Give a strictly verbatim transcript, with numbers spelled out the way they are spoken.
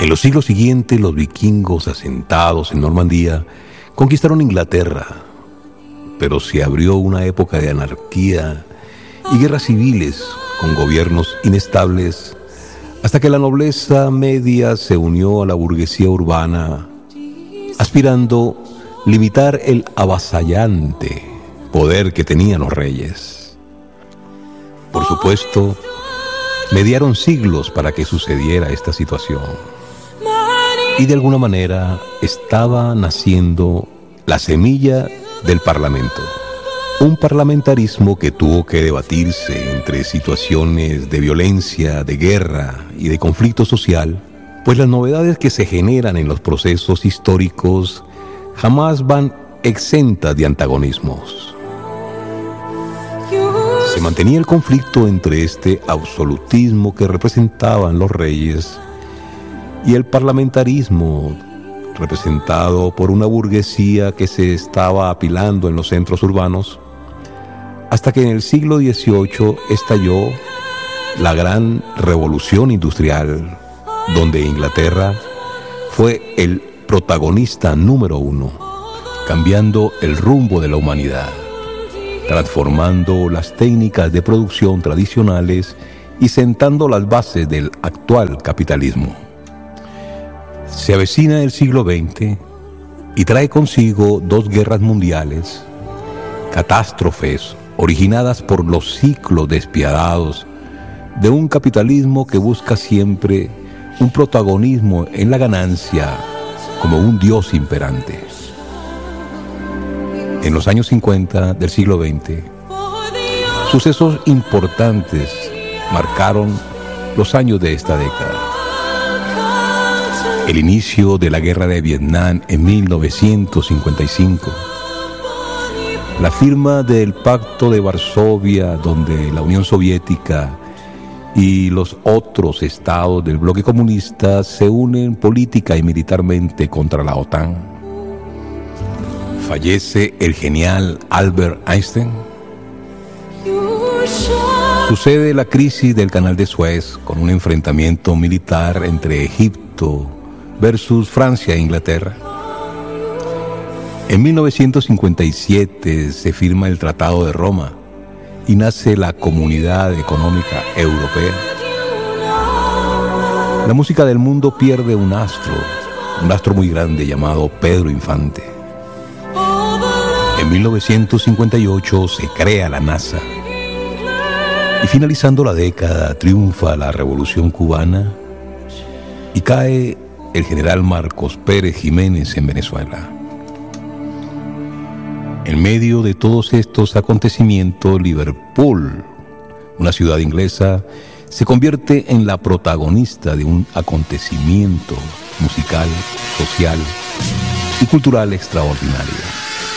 En los siglos siguientes, los vikingos asentados en Normandía conquistaron Inglaterra, pero se abrió una época de anarquía y guerras civiles con gobiernos inestables, hasta que la nobleza media se unió a la burguesía urbana, aspirando a limitar el avasallante poder que tenían los reyes. Por supuesto, mediaron siglos para que sucediera esta situación. Y de alguna manera estaba naciendo la semilla del Parlamento. Un parlamentarismo que tuvo que debatirse entre situaciones de violencia, de guerra y de conflicto social, pues las novedades que se generan en los procesos históricos jamás van exentas de antagonismos. Se mantenía el conflicto entre este absolutismo que representaban los reyes y el parlamentarismo representado por una burguesía que se estaba apilando en los centros urbanos, hasta que en el siglo dieciocho estalló la gran revolución industrial, donde Inglaterra fue el protagonista número uno, cambiando el rumbo de la humanidad, transformando las técnicas de producción tradicionales y sentando las bases del actual capitalismo. Se avecina el siglo veinte y trae consigo dos guerras mundiales, catástrofes originadas por los ciclos despiadados de un capitalismo que busca siempre un protagonismo en la ganancia como un dios imperante. En los años cincuenta del siglo veinte, sucesos importantes marcaron los años de esta década. El inicio de la guerra de Vietnam en mil novecientos cincuenta y cinco, la firma del Pacto de Varsovia, donde la Unión Soviética y los otros estados del bloque comunista se unen política y militarmente contra la OTAN. Fallece el genial Albert Einstein. Sucede la crisis del Canal de Suez con un enfrentamiento militar entre Egipto versus Francia e Inglaterra. En mil novecientos cincuenta y siete se firma el Tratado de Roma y nace la Comunidad Económica Europea. La música del mundo pierde un astro, un astro muy grande llamado Pedro Infante. En mil novecientos cincuenta y ocho se crea la NASA. Y finalizando la década triunfa la Revolución Cubana y cae el general Marcos Pérez Jiménez en Venezuela. En medio de todos estos acontecimientos, Liverpool, una ciudad inglesa, se convierte en la protagonista de un acontecimiento musical, social y cultural extraordinario.